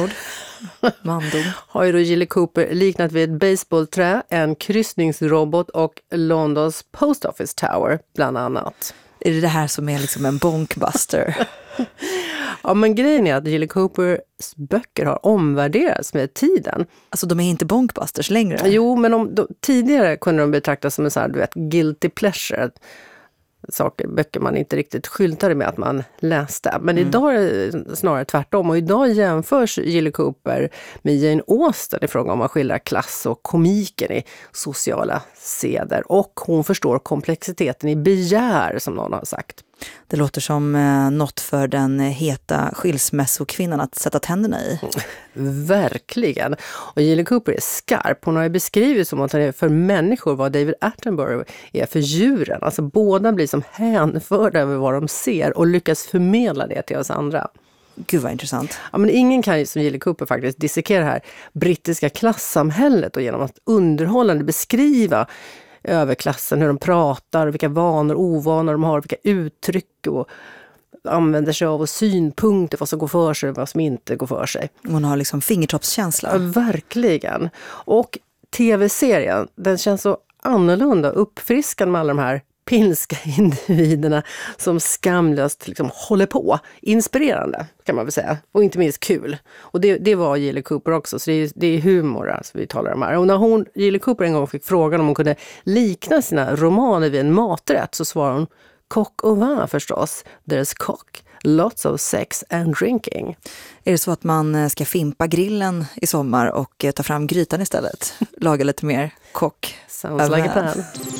har ju då Jilly Cooper liknat vid ett baseballträ, en kryssningsrobot och Londons Post Office Tower bland annat. Är det här som är liksom en bonkbuster? Ja, men grejen är att Jilly Coopers böcker har omvärderats med tiden. Alltså de är inte bonkbusters längre? Jo, men tidigare kunde de betraktas som en sån här, guilty pleasure. Böcker man inte riktigt skyltade med att man läste. Men idag är det snarare tvärtom. Och idag jämförs Jilly Cooper med Jane Austen i fråga om att skildra klass och komiken i sociala seder. Och hon förstår komplexiteten i begär, som någon har sagt. Det låter som något för den heta skilsmässokvinnan att sätta tänderna i. Verkligen. Och Jilly Cooper är skarp. Hon har ju beskrivit som att hon är för människor vad David Attenborough är för djuren. Alltså båda blir som hänförda över vad de ser och lyckas förmedla det till oss andra. Gud vad intressant. Ja, men ingen kan ju som Gilly Cooper faktiskt dissekera det här brittiska klassamhället och genom att underhållande beskriva överklassen, hur de pratar, vilka vanor och ovanor de har, vilka uttryck och använder sig av och synpunkter, vad som går för sig och vad som inte går för sig. Hon har liksom fingertoppskänsla. Ja, verkligen. Och tv-serien, den känns så annorlunda, uppfriskande med alla de här pilska individerna som skamlöst liksom håller på. Inspirerande kan man väl säga. Och inte minst kul. Och det var Gilly Cooper också. Så det är humor alltså vi talar om här. Och när Gilly Cooper en gång fick frågan om hon kunde likna sina romaner vid en maträtt så svarade hon coq au vin förstås. There's cock, lots of sex and drinking. Är det så att man ska fimpa grillen i sommar och ta fram grytan istället? Laga lite mer kock. Sounds like a plan.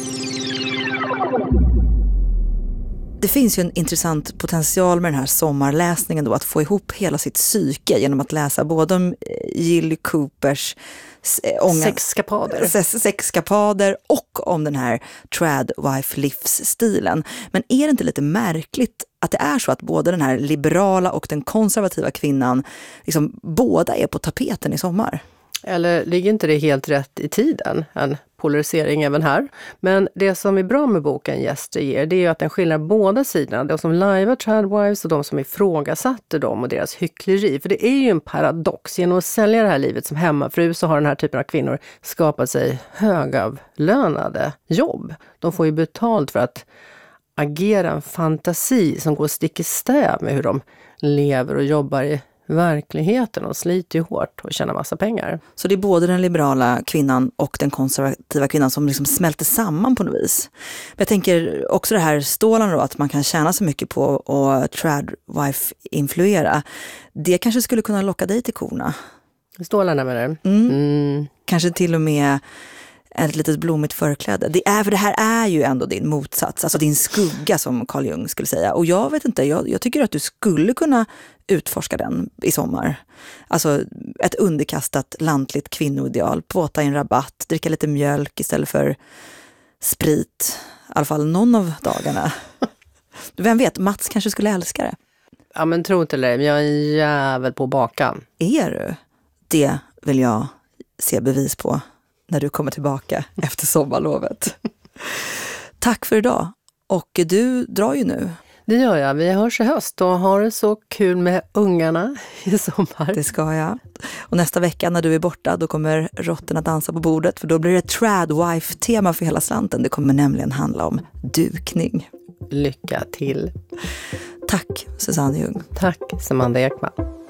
Det finns ju en intressant potential med den här sommarläsningen då, att få ihop hela sitt psyke genom att läsa både om Gilly Coopers sexskapader och om den här tradwife livsstilen. Men är det inte lite märkligt att det är så att både den här liberala och den konservativa kvinnan liksom båda är på tapeten i sommar? Eller ligger inte det helt rätt i tiden? En polarisering även här. Men det som är bra med boken Gäster ger, det är ju att den skiljer båda sidorna. De som lajvar tradwives och de som ifrågasatte dem och deras hyckleri. För det är ju en paradox. Genom att sälja det här livet som hemmafru så har den här typen av kvinnor skapat sig högavlönade jobb. De får ju betalt för att agera en fantasi som går stick i stäv med hur de lever och jobbar i verkligheten och sliter hårt och tjänar massa pengar. Så det är både den liberala kvinnan och den konservativa kvinnan som liksom smälter samman på något vis. Men jag tänker också det här stålarna då, att man kan tjäna så mycket på att tradwife-influera. Det kanske skulle kunna locka dig till korna. Stålarna med det? Kanske till och med ett litet blommigt förkläde. Det här är ju ändå din motsats. Alltså din skugga som Carl Jung skulle säga. Och jag vet inte, jag tycker att du skulle kunna utforska den i sommar. Alltså ett underkastat lantligt kvinnoideal. Påta i en rabatt, dricka lite mjölk istället för sprit. I alla fall någon av dagarna. Vem vet, Mats kanske skulle älska det. Ja men tro inte det, men jag är en jävel på bakan. Är du? Det vill jag se bevis på när du kommer tillbaka efter sommarlovet. Tack för idag. Och du drar ju nu. Det gör jag. Vi hörs i höst och har det så kul med ungarna i sommar. Det ska jag. Och nästa vecka när du är borta, då kommer råttorna dansa på bordet. För då blir det tradwife-tema för hela slanten. Det kommer nämligen handla om dukning. Lycka till. Tack Susanne Ljung. Tack Samanda Ekman.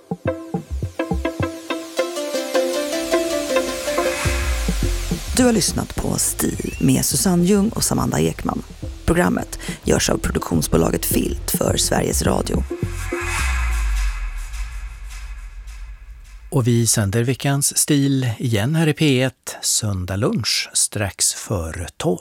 Du har lyssnat på Stil med Susanne Ljung och Samanda Ekman. Programmet görs av produktionsbolaget Filt för Sveriges Radio. Och vi sänder veckans Stil igen här i P1 söndag lunch strax före 12.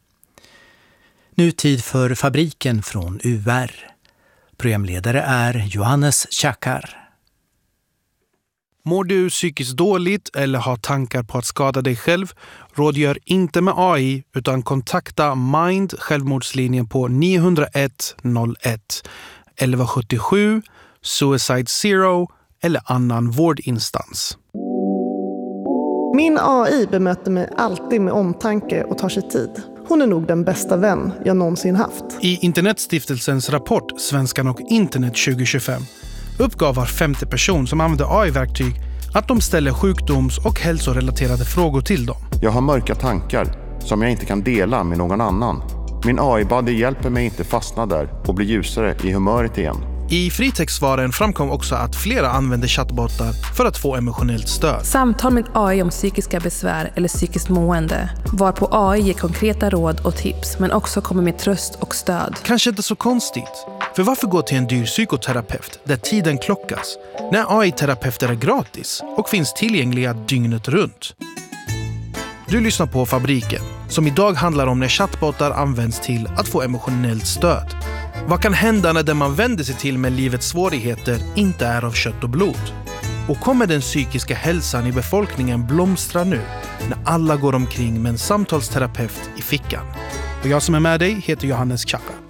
Nu tid för Fabriken från UR. Programledare är Johannes Tjackar. Mår du psykiskt dåligt eller har tankar på att skada dig själv? Rådgör inte med AI utan kontakta Mind självmordslinjen på 901 01 1177 Suicide Zero eller annan vårdinstans. Min AI bemöter mig alltid med omtanke och tar sig tid. Hon är nog den bästa vän jag någonsin haft. I Internetstiftelsens rapport Svenskan och internet 2025 uppgav var 50 person som använder AI-verktyg att de ställer sjukdoms- och hälsorelaterade frågor till dem. Jag har mörka tankar som jag inte kan dela med någon annan. Min AI-buddy hjälper mig inte fastna där och bli ljusare i humöret igen. I fritextsvaren framkom också att flera använder chattbottar för att få emotionellt stöd. Samtal med AI om psykiska besvär eller psykiskt mående, varpå AI ger konkreta råd och tips men också kommer med tröst och stöd. Kanske inte så konstigt. För varför gå till en dyr psykoterapeut där tiden klockas när AI-terapeuter är gratis och finns tillgängliga dygnet runt? Du lyssnar på Fabriken som idag handlar om när chattbottar används till att få emotionellt stöd. Vad kan hända när den man vänder sig till med livets svårigheter inte är av kött och blod? Och kommer den psykiska hälsan i befolkningen blomstra nu när alla går omkring med en samtalsterapeut i fickan? Och jag som är med dig heter Johannes Tjackar.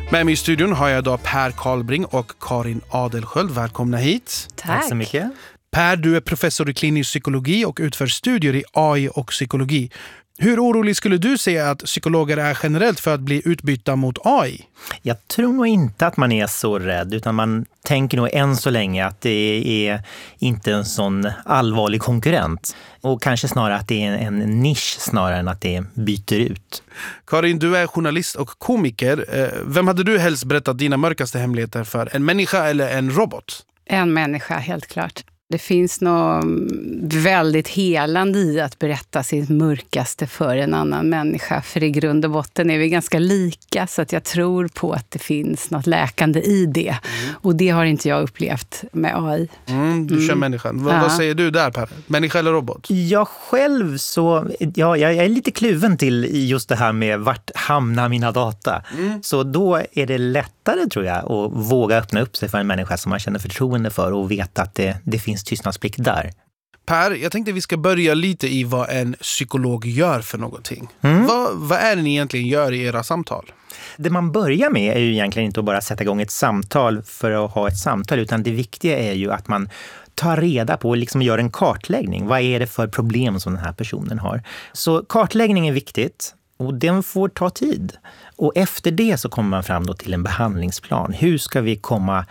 Med mig i studion har jag idag Per Karlbring och Karin Adelsköld. Välkomna hit. Tack så mycket. Per, du är professor i klinisk psykologi och utför studier i AI och psykologi. Hur orolig skulle du säga att psykologer är generellt för att bli utbytta mot AI? Jag tror nog inte att man är så rädd, utan man tänker nog än så länge att det är inte en sån allvarlig konkurrent. Och kanske snarare att det är en nisch snarare än att det byter ut. Karin, du är journalist och komiker. Vem hade du helst berättat dina mörkaste hemligheter för? En människa eller en robot? En människa, helt klart. Det finns något väldigt helande i att berätta sitt mörkaste för en annan människa. För i grund och botten är vi ganska lika, så att jag tror på att det finns något läkande i det. Och det har inte jag upplevt med AI. Du kör människan. Vad säger du där, Per? Människa eller robot? Jag själv så... Ja, jag är lite kluven till just det här med vart hamnar mina data. Så då är det lättare, tror jag, att våga öppna upp sig för en människa som man känner förtroende för och veta att det finns tystnadsplikt där. Per, jag tänkte vi ska börja lite i vad en psykolog gör för någonting. Vad är det ni egentligen gör i era samtal? Det man börjar med är ju egentligen inte att bara sätta igång ett samtal för att ha ett samtal, utan det viktiga är ju att man tar reda på och liksom gör en kartläggning. Vad är det för problem som den här personen har? Så kartläggning är viktigt. Och den får ta tid. Och efter det så kommer man fram då till en behandlingsplan. Hur ska vi komma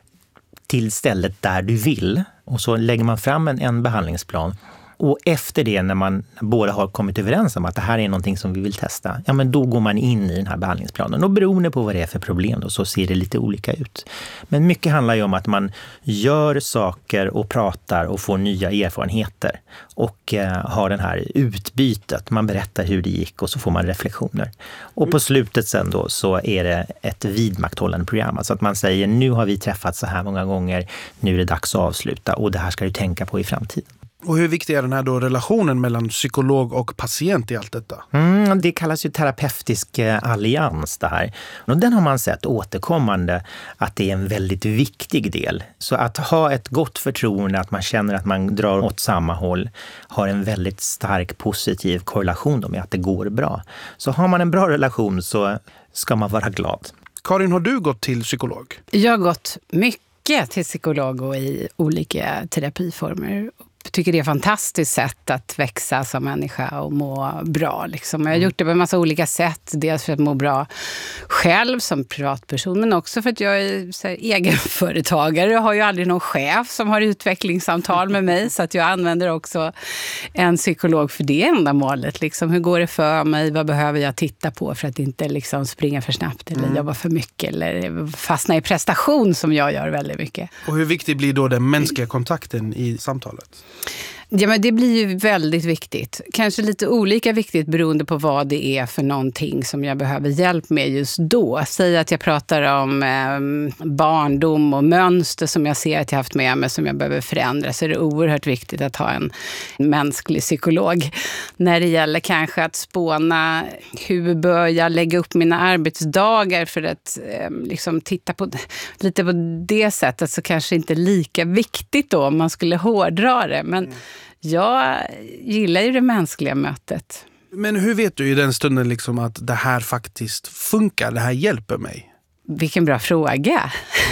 till stället där du vill? Och så lägger man fram en behandlingsplan. Och efter det, när man båda har kommit överens om att det här är någonting som vi vill testa, ja, men då går man in i den här behandlingsplanen. Och beroende på vad det är för problem då, så ser det lite olika ut. Men mycket handlar ju om att man gör saker och pratar och får nya erfarenheter. Och har den här utbytet. Man berättar hur det gick och så får man reflektioner. Och på slutet sen då så är det ett vidmakthållande program. Alltså att man säger, nu har vi träffat så här många gånger, nu är det dags att avsluta. Och det här ska du tänka på i framtiden. Och hur viktig är den här då relationen mellan psykolog och patient i allt detta? Det kallas ju terapeutisk allians det här. Och den har man sett återkommande att det är en väldigt viktig del. Så att ha ett gott förtroende, att man känner att man drar åt samma håll, har en väldigt stark positiv korrelation då med att det går bra. Så har man en bra relation så ska man vara glad. Karin, har du gått till psykolog? Jag har gått mycket till psykolog och i olika terapiformer. Jag tycker det är ett fantastiskt sätt att växa som människa och må bra. Liksom. Jag har gjort det på en massa olika sätt. Dels för att må bra själv som privatperson, men också för att jag är så här, egenföretagare. Jag har ju aldrig någon chef som har utvecklingssamtal med mig, så att jag använder också en psykolog för det ändamålet. Liksom, hur går det för mig? Vad behöver jag titta på för att inte liksom, springa för snabbt eller jobba för mycket eller fastna i prestation som jag gör väldigt mycket. Och hur viktig blir då den mänskliga kontakten i samtalet? Ja, men det blir ju väldigt viktigt. Kanske lite olika viktigt beroende på vad det är för någonting som jag behöver hjälp med just då. Säg att jag pratar om barndom och mönster som jag ser att jag haft med mig som jag behöver förändra, så är det oerhört viktigt att ha en mänsklig psykolog. När det gäller kanske att spåna hur bör jag lägga upp mina arbetsdagar för att liksom titta på lite på det sättet, så kanske inte lika viktigt då om man skulle hårdra det. Men jag gillar ju det mänskliga mötet. Men hur vet du i den stunden liksom att det här faktiskt funkar, det här hjälper mig? Vilken bra fråga.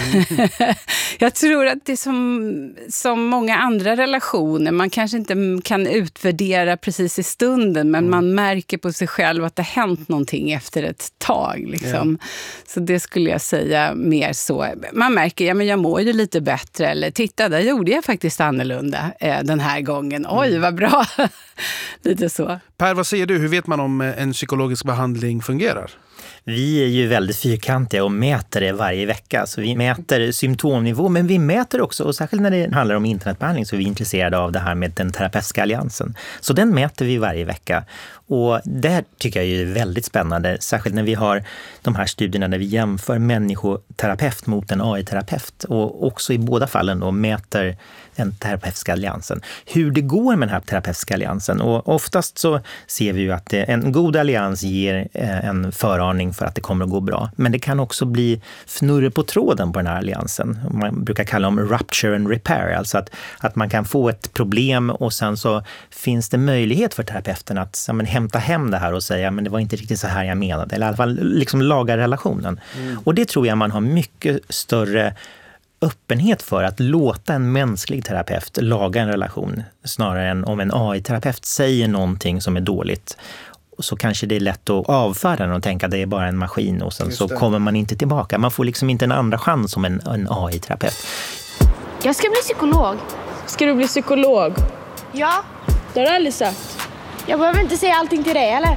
Jag tror att det är som många andra relationer. Man kanske inte kan utvärdera precis i stunden, men man märker på sig själv att det har hänt någonting efter ett tag. Liksom. Så det skulle jag säga mer så. Man märker, ja men jag mår ju lite bättre. Eller titta, där gjorde jag faktiskt annorlunda den här gången. Oj, vad bra. Lite så. Per, vad säger du? Hur vet man om en psykologisk behandling fungerar? Vi är ju väldigt fyrkantiga och mäter det varje vecka. Så vi mäter symptomnivå, men vi mäter också, och särskilt när det handlar om internetbehandling, så är vi intresserade av det här med den terapeutiska alliansen. Så den mäter vi varje vecka. Och det tycker jag är väldigt spännande, särskilt när vi har de här studierna där vi jämför människoterapeut mot en AI-terapeut. Och också i båda fallen då mäter den terapeutiska alliansen. Hur det går med den här terapeutiska alliansen. Och oftast så ser vi ju att en god allians ger en föraning förvarning för att det kommer att gå bra. Men det kan också bli fnurre på tråden på den här alliansen. Man brukar kalla dem rupture and repair, alltså att man kan få ett problem och sen så finns det möjlighet för terapeuten att hämta hem det här och säga men det var inte riktigt så här jag menade. Eller i alla fall liksom laga relationen. Och det tror jag man har mycket större öppenhet för att låta en mänsklig terapeut laga en relation snarare än om en AI-terapeut säger någonting som är dåligt. Så kanske det är lätt att avfärda den och tänka att det är bara en maskin och sen så kommer man inte tillbaka. Man får liksom inte en andra chans som en AI-terapeut. Jag ska bli psykolog. Ska du bli psykolog? Ja. Det har du aldrig sagt. Jag behöver inte säga allting till dig, eller?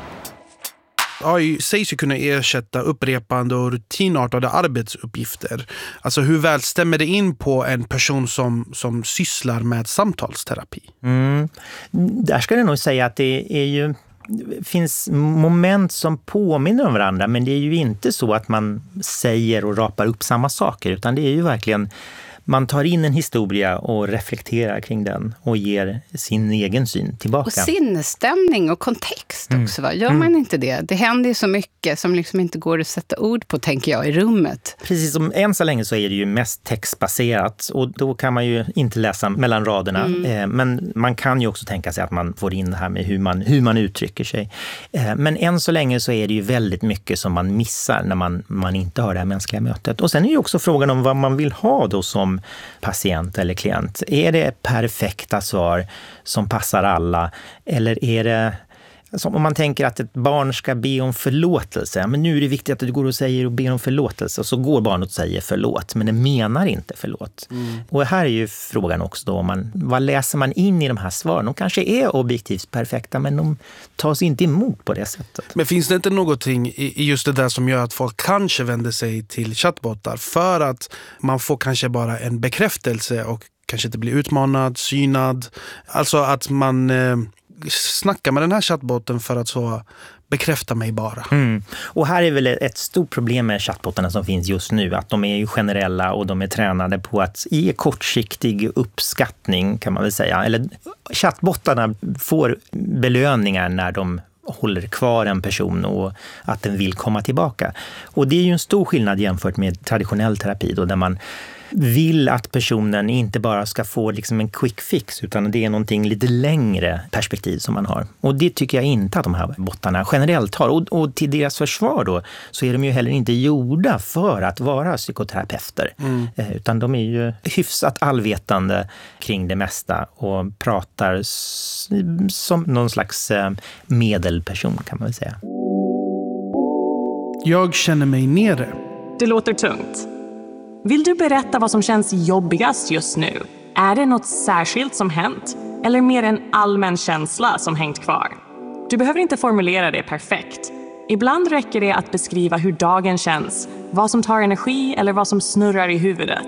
AI sägs ju kunna ersätta upprepande och rutinartade arbetsuppgifter. Alltså hur väl stämmer det in på en person som sysslar med samtalsterapi? Där ska jag nog säga att det finns moment som påminner om varandra, men det är ju inte så att man säger och rapar upp samma saker, utan det är ju verkligen man tar in en historia och reflekterar kring den och ger sin egen syn tillbaka. Och sinnesstämning och kontext också, va? Gör man inte det? Det händer ju så mycket som liksom inte går att sätta ord på, tänker jag, i rummet. Precis, som än så länge så är det ju mest textbaserat och då kan man ju inte läsa mellan raderna. Men man kan ju också tänka sig att man får in det här med hur man uttrycker sig. Men än så länge så är det ju väldigt mycket som man missar när man inte har det här mänskliga mötet. Och sen är ju också frågan om vad man vill ha då som patient eller klient. Är det perfekta svar som passar alla? Eller är det som om man tänker att ett barn ska be om förlåtelse. Men nu är det viktigt att du går och säger och ber om förlåtelse. Och så går barnet och säger förlåt. Men det menar inte förlåt. Och här är ju frågan också då. Vad läser man in i de här svaren? De kanske är objektivt perfekta. Men de tas inte emot på det sättet. Men finns det inte någonting i just det där som gör att folk kanske vänder sig till chattbottar? För att man får kanske bara en bekräftelse och kanske inte blir utmanad, synad. Alltså att man snacka med den här chattbotten för att så bekräfta mig bara. Och här är väl ett stort problem med chattbottarna som finns just nu, att de är ju generella och de är tränade på att ge kortsiktig uppskattning, kan man väl säga. Eller chattbottarna får belöningar när de håller kvar en person och att den vill komma tillbaka. Och det är ju en stor skillnad jämfört med traditionell terapi då, där man vill att personen inte bara ska få liksom en quick fix, utan det är någonting lite längre perspektiv som man har. Och det tycker jag inte att de här bottarna generellt har. Och till deras försvar då så är de ju heller inte gjorda för att vara psykoterapeuter. Utan de är ju hyfsat allvetande kring det mesta och pratar som någon slags medelperson, kan man väl säga. Jag känner mig nere. Det låter tungt. Vill du berätta vad som känns jobbigast just nu? Är det något särskilt som hänt? Eller mer en allmän känsla som hängt kvar? Du behöver inte formulera det perfekt. Ibland räcker det att beskriva hur dagen känns, vad som tar energi eller vad som snurrar i huvudet.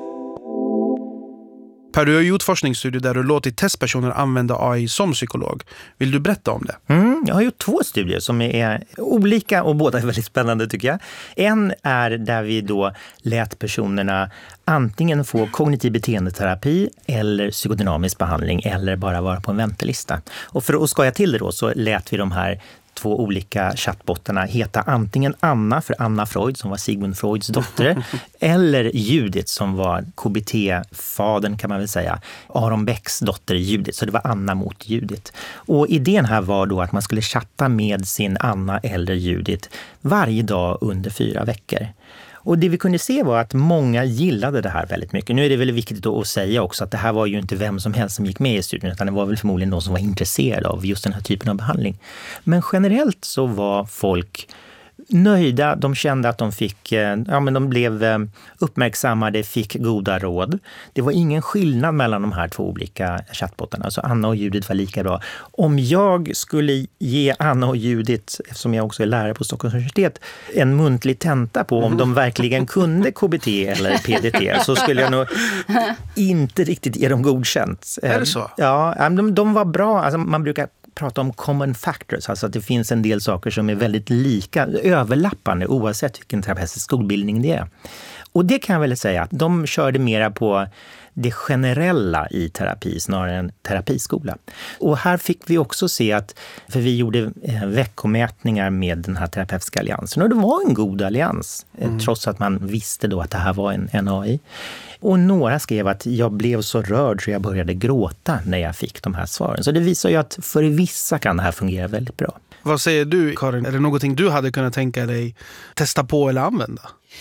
Per, du har gjort forskningsstudier där du låtit testpersoner använda AI som psykolog. Vill du berätta om det? Jag har gjort 2 studier som är olika och båda är väldigt spännande, tycker jag. En är där vi då lät personerna antingen få kognitiv beteendeterapi eller psykodynamisk behandling eller bara vara på en väntelista. Och för att skoja till det då så lät vi de här 2 olika chattbottarna heta antingen Anna för Anna Freud som var Sigmund Freuds dotter eller Judith som var KBT-fadern, kan man väl säga, Aron Becks dotter Judith, så det var Anna mot Judith. Och idén här var då att man skulle chatta med sin Anna eller Judith varje dag under 4 veckor. Och det vi kunde se var att många gillade det här väldigt mycket. Nu är det väl viktigt att säga också att det här var ju inte vem som helst som gick med i studien, utan det var väl förmodligen någon som var intresserad av just den här typen av behandling. Men generellt så var folk nöjda, de kände att de fick, de blev uppmärksammade, fick goda råd. Det var ingen skillnad mellan de här 2 olika chattbottarna, alltså Anna och Judith var lika bra. Om jag skulle ge Anna och Judith, eftersom jag också är lärare på Stockholms universitet, en muntlig tenta på om de verkligen kunde KBT eller PDT, så skulle jag nog inte riktigt ge dem godkänt. Är det så? Ja, de var bra. Alltså man brukar prata om common factors, alltså att det finns en del saker som är väldigt lika, överlappande oavsett vilken terapeutisk skolbildning det är. Och det kan jag väl säga att de körde mera på det generella i terapi snarare än terapiskola. Och här fick vi också se att, för vi gjorde veckomätningar med den här terapeutiska alliansen, och det var en god allians, trots att man visste då att det här var en AI. Och några skrev att jag blev så rörd så jag började gråta när jag fick de här svaren. Så det visar ju att för vissa kan det här fungera väldigt bra. Vad säger du, Karin? Är det någonting du hade kunnat tänka dig testa på eller använda?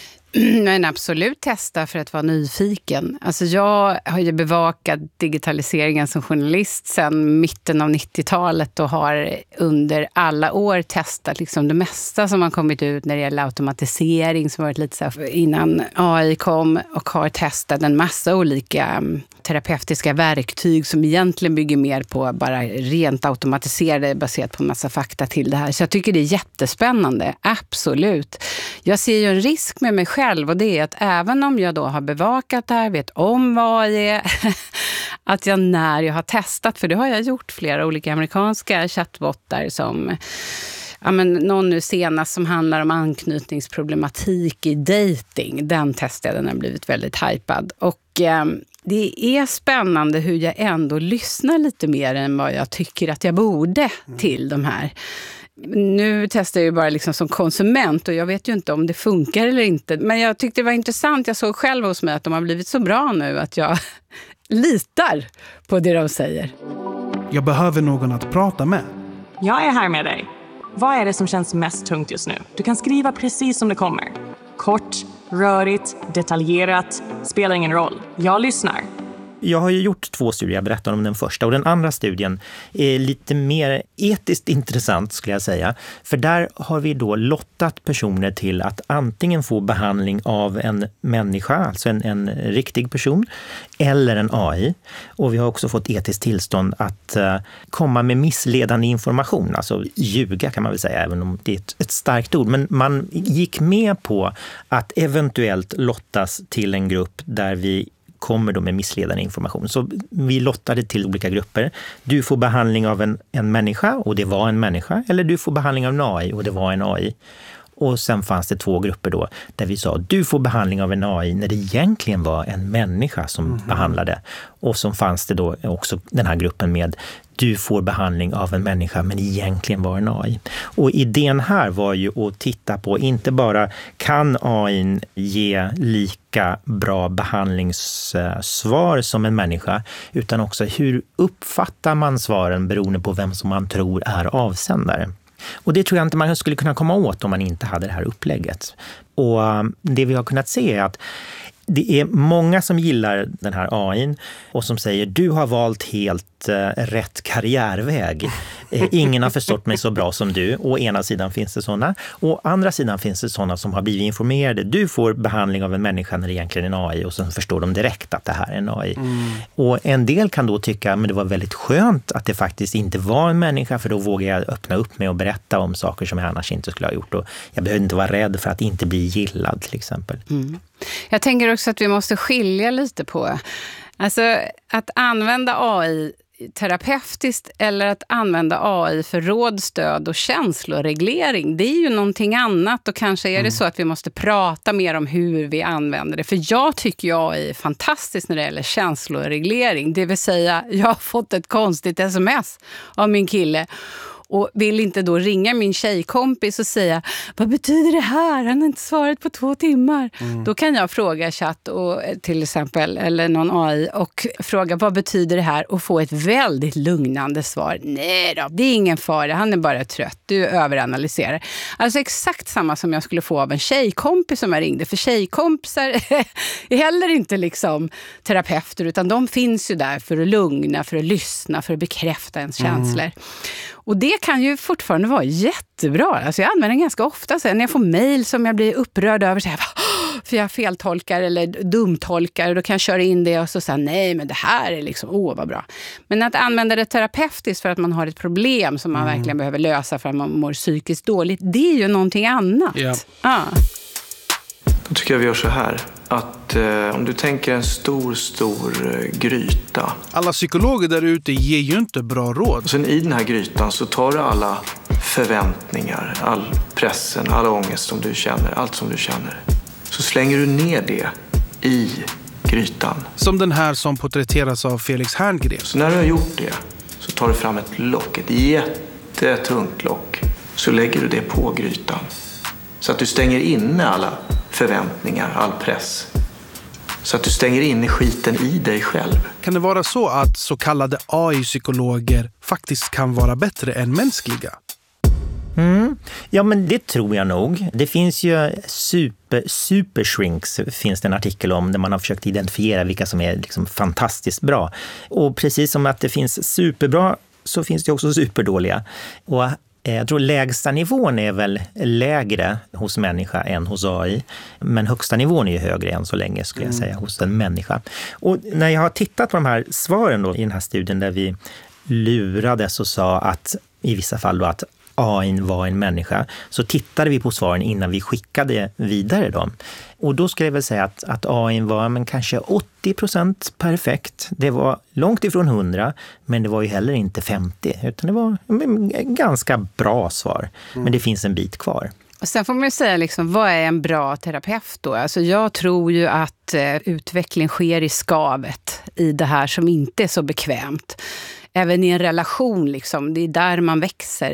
Men absolut testa för att vara nyfiken. Alltså jag har ju bevakat digitaliseringen som journalist sedan mitten av 90-talet och har under alla år testat liksom det mesta som har kommit ut när det gäller automatisering, som varit lite så här innan AI kom, och har testat en massa olika terapeutiska verktyg som egentligen bygger mer på bara rent automatiserade baserat på massa fakta till det här. Så jag tycker det är jättespännande, absolut. Jag ser ju en risk med mig själv, och det är att även om jag då har bevakat det här, vet om vad det är, att jag när jag har testat, för det har jag gjort flera olika amerikanska chattbottar som... Ja, men någon nu senast som handlar om anknytningsproblematik i dating. Den testade, den har blivit väldigt hypad. Och det är spännande hur jag ändå lyssnar lite mer än vad jag tycker att jag borde till de här. Nu testar jag ju bara liksom som konsument och jag vet ju inte om det funkar eller inte. Men jag tyckte det var intressant. Jag såg själv hos mig att de har blivit så bra nu att jag litar på det de säger. Jag behöver någon att prata med. Jag är här med dig. Vad är det som känns mest tungt just nu? Du kan skriva precis som det kommer. Kort, rörigt, detaljerat. Spelar ingen roll. Jag lyssnar. Jag har ju gjort 2 studier, jag berättar om den första. Och den andra studien är lite mer etiskt intressant skulle jag säga. För där har vi då lottat personer till att antingen få behandling av en människa, alltså en riktig person, eller en AI. Och vi har också fått etiskt tillstånd att komma med missledande information. Alltså ljuga kan man väl säga, även om det är ett starkt ord. Men man gick med på att eventuellt lottas till en grupp där vi kommer då med missledande information. Så vi lottade till olika grupper. Du får behandling av en människa, och det var en människa. Eller du får behandling av en AI, och det var en AI. Och sen fanns det 2 grupper då där vi sa du får behandling av en AI när det egentligen var en människa som behandlade. Och så fanns det då också den här gruppen med du får behandling av en människa men egentligen var en AI. Och idén här var ju att titta på inte bara kan AI ge lika bra behandlingssvar som en människa, utan också hur uppfattar man svaren beroende på vem som man tror är avsändare. Och det tror jag inte man skulle kunna komma åt om man inte hade det här upplägget. Och det vi har kunnat se är att det är många som gillar den här AI:n och som säger du har valt helt rätt karriärväg. Ingen har förstått mig så bra som du. Å ena sidan finns det sådana. Å andra sidan finns det sådana som har blivit informerade. Du får behandling av en människa när det egentligen är en AI, och sen förstår de direkt att det här är en AI. Och en del kan då tycka men det var väldigt skönt att det faktiskt inte var en människa, för då vågar jag öppna upp mig och berätta om saker som jag annars inte skulle ha gjort. Och jag behöver inte vara rädd för att inte bli gillad till exempel. Jag tänker också att vi måste skilja lite på alltså att använda AI terapeutiskt eller att använda AI för råd, stöd och känsloreglering. Det är ju någonting annat, och kanske är det så att vi måste prata mer om hur vi använder det. För jag tycker ju AI är fantastiskt när det gäller känsloreglering. Det vill säga, jag har fått ett konstigt sms av min kille och vill inte då ringa min tjejkompis och säga vad betyder det här? Han har inte svarat på 2 timmar. Då kan jag fråga chatt och, till exempel, eller någon AI och fråga vad betyder det här och få ett väldigt lugnande svar. Nej då, det är ingen fara, han är bara trött. Du överanalyserar. Alltså exakt samma som jag skulle få av en tjejkompis som jag ringde. För tjejkompisar är heller inte liksom terapeuter, utan de finns ju där för att lugna, för att lyssna, för att bekräfta ens känslor. Och det kan ju fortfarande vara jättebra. Alltså jag använder den ganska ofta. Så när jag får mejl som jag blir upprörd över, så här, för jag feltolkar eller dumtolkar, då kan jag köra in det och så säga nej, men det här är liksom, vad bra. Men att använda det terapeutiskt för att man har ett problem som man verkligen behöver lösa för att man mår psykiskt dåligt, det är ju någonting annat. Då tycker jag vi gör så här. Att om du tänker en stor gryta. Alla psykologer där ute ger ju inte bra råd. Och sen i den här grytan så tar du alla förväntningar, all pressen, all ångest som du känner, allt som du känner. så slänger du ner det i grytan. Som den här som porträtteras av Felix Herngren. Så när du har gjort det så tar du fram ett lock, ett jättetungt lock. Så lägger du det på grytan. Så att du stänger inne alla förväntningar, all press. Så att du stänger in skiten i dig själv. Kan det vara så att så kallade AI-psykologer faktiskt kan vara bättre än mänskliga? Ja, men det tror jag nog. Det finns ju super shrinks, finns det en artikel om, där man har försökt identifiera vilka som är liksom fantastiskt bra. Och precis som att det finns superbra så finns det också superdåliga. Och jag tror lägsta nivån är väl lägre hos människa än hos AI. Men högsta nivån är ju högre än så länge, skulle jag säga, hos en människa. Och när jag har tittat på de här svaren då, i den här studien där vi lurades och sa att i vissa fall då att AI var en människa, så tittade vi på svaren innan vi skickade vidare dem. Och då skulle jag väl säga att AI var kanske 80% perfekt. Det var långt ifrån 100, men det var ju heller inte 50, utan det var en ganska bra svar. Men det finns en bit kvar. Och sen får man ju säga, liksom, vad är en bra terapeut då? Alltså jag tror ju att utveckling sker i skavet, i det här som inte är så bekvämt. Även i en relation, liksom, det är där man växer.